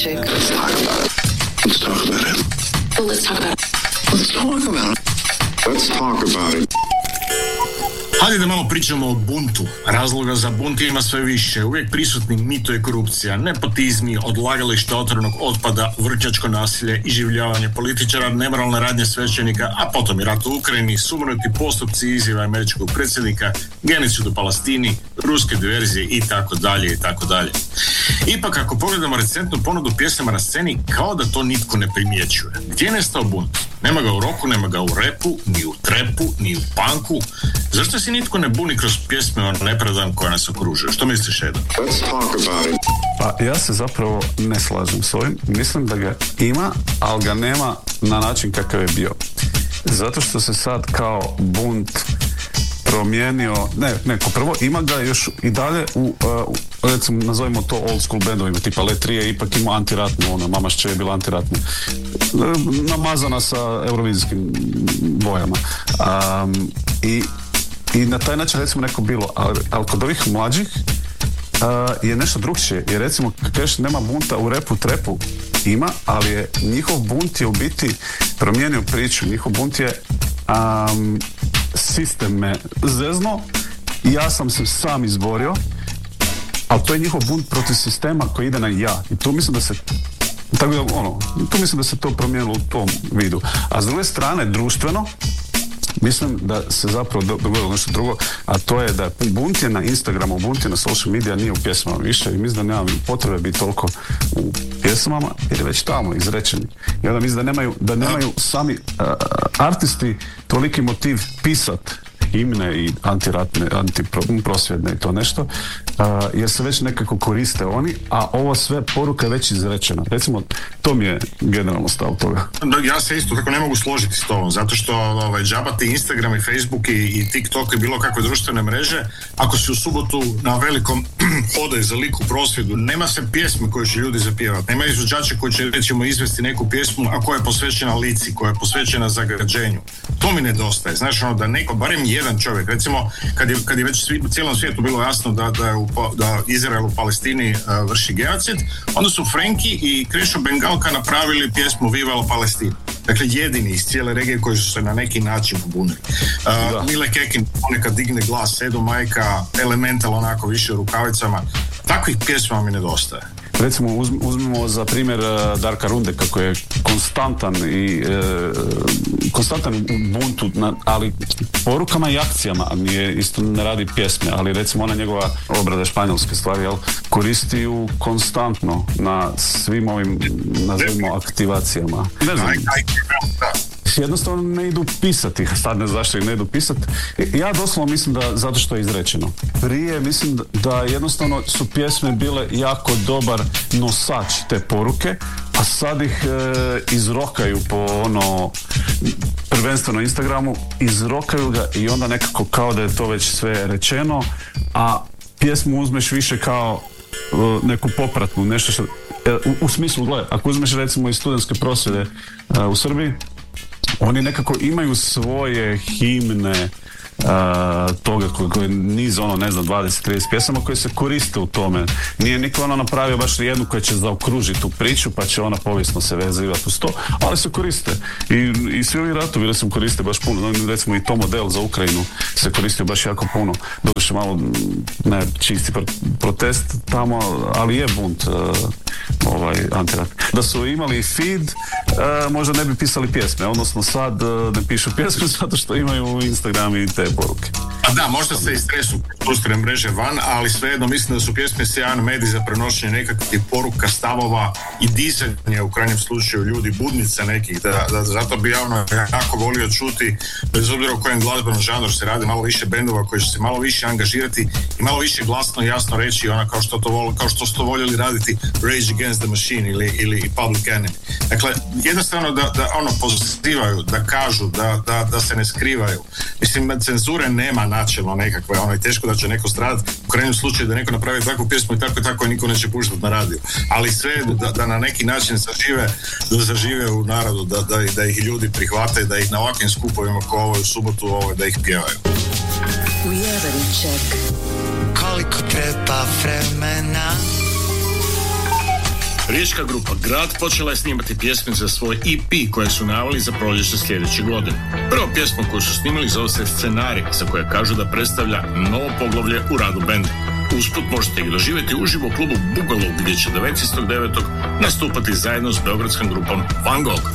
chick. Let's talk about it. Let's talk about it. Let's talk about it. Let's talk about it. Let's talk about it. Hajde da malo pričamo o buntu. Razloga za bunt ima sve više. Uvijek prisutni mito i korupcija, nepotizmi, odlagalište otrovnog otpada, vršnjačko nasilje, iživljavanje političara, nemoralne radnje svećenika, a potom i rat u Ukrajini, sumanuti postupci izjava američkog predsjednika, genocid u Palestini, ruske diverzije i tako dalje i tako dalje. Ipak ako pogledamo recentnu ponudu pjesama na sceni, kao da to nitko ne primjećuje. Gdje je nestao bunt? Nema ga u roku, nema ga u repu, ni u trepu, ni u punku. Zašto se nitko ne buni kroz pjesme o nepravdama koja nas okružuje? Što misliš, Edo? Let's talk about it. Pa ja se zapravo ne slažem s ovim. Mislim da ga ima, ali ga nema na način kakav je bio. Zato što se sad kao bunt promijenio, prvo ima ga još i dalje u recimo nazovimo to old school bandovima, tipa Let 3 je ipak imao antiratnu, ona Mamašće je bila antiratna, namazana sa eurovizijskim bojama, i na taj način recimo neko bilo, ali kod ovih mlađih je nešto drugčije, jer recimo kažeš nema bunta u repu, trepu ima, ali je njihov bunt je u biti promijenio priču, njihov bunt je sistem me zezno i ja sam se sam izborio, ali to je njihov bunt protiv sistema koji ide na ja, i tu mislim da se tu mislim da se to promijenilo u tom vidu. A s druge strane, društveno, mislim da se zapravo dogodilo nešto drugo, a to je da bunt je na Instagramu, bunt je na social media, nije u pjesmama više, i mislim da nema potrebe biti toliko u pjesmama, jer je već tamo izrečeni. I onda mislim da nemaju sami artisti toliki motiv pisat himne i antiratne, antiprosvjedne i to nešto, jer se već nekako koriste oni, a ovo sve poruka je već izrečena. Recimo, to mi je generalno stav toga. Ja se isto tako ne mogu složiti s tobom, zato što džabati Instagram i Facebook i TikTok i bilo kakve društvene mreže, ako si u subotu na velikom hodaju za liku prosvjedu, nema se pjesme koje će ljudi zapjevati, nema izvođača koji će recimo izvesti neku pjesmu, a koja je posvećena lici, koja je posvećena zagađenju. To mi nedostaje, znaš, da neko, barem jedan čovjek, recimo kad je već u cijelom svijetu bilo jasno da Izrael u Palestini vrši genocid, onda su Frenki i Krešo Bengalka napravili pjesmu Viva la Palestina. Dakle, jedini iz cijele regije koji su se na neki način pobunili. Mile Kekin ponekad digne glas, Edo Majka, Elemental onako više u rukavicama. Takvih pjesma mi nedostaje. Recimo, uzmimo za primjer Darka Rundeka koji je konstantan u buntu, ali porukama i akcijama, isto ne radi pjesme, ali recimo ona njegova obrada španjolske stvari, koristi ju konstantno na svim ovim, nazivimo, aktivacijama. Ne znam. Jednostavno ne idu pisati, sad ne znam zašto ih ne idu pisati. Ja doslovno mislim da zato što je izrečeno. Prije mislim da jednostavno su pjesme bile jako dobar nosač te poruke, a sad ih izrokaju po prvenstveno Instagramu, izrokaju ga i onda nekako kao da je to već sve rečeno, a pjesmu uzmeš više kao neku popratnu, nešto što, u smislu, gledaj, ako uzmeš recimo i studentske prosvjede u Srbiji, oni nekako imaju svoje himne toga koji niz 20-30 pjesama koje se koriste u tome. Nije niko napravio baš jednu koja će zaokružiti tu priču pa će ona povijesno se vezivati uz to, ali se koriste i svi ovi ratovi da se koriste baš puno, recimo i to model za Ukrajinu se koristio baš jako puno, doduše malo ne čisti protest tamo, ali je bunt antirat. Da su imali feed, možda ne bi pisali pjesme, odnosno sad ne pišu pjesme zato što imaju Instagram i te poruke. A da, možda se istresu društvene mreže van, ali svejedno mislim da su pjesme sjajan medij za prenošenje nekakvih poruka, stavova i dizanje u krajnjem slučaju ljudi, budnica nekih, da zato bi javno jako volio čuti, bez obzira o kojem glazbenom žanru se radi, malo više bendova koji će se malo više angažirati i malo više glasno i jasno reći kao što su to voljeli raditi Rage Against the Machine ili Public Enemy. Dakle, jednostavno da pozivaju, da kažu, da se ne skrivaju. Mislim, cenzure nema načelno nekakve, je teško da će neko stradati, u krajnjem slučaju da neko napravi takvu pjesmu i tako niko neće puštati na radiju. Ali sve da na neki način zažive u narodu, da ih ljudi prihvate, da ih na ovakvim skupovima kao ovo u subotu da ih pjevaju. Reality check. Koliko treba vremena Riječka grupa Grad počela je snimati pjesme za svoj EP koje su najavili za proljeće sljedeće godine. Prvo pjesmu koju su snimali zove se Scenarij, za koje kažu da predstavlja novo poglavlje u radu benda. Usput možete ih doživjeti uživo u klubu Bugalo, gdje će 19.9. nastupati zajedno s beogradskom grupom Van Gogh.